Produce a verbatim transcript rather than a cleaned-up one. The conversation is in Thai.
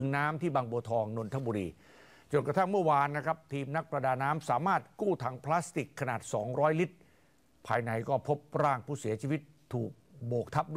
น้ำที่บางบัวทองนนทบุรีจนกระทั่งเมื่อวานนะครับทีมนักประดาน้ำสามารถกู้ถังพลาสติกขนาดสองร้อยลิตรภายในก็พบร่างผู้เสียชีวิตถูกโบกทับ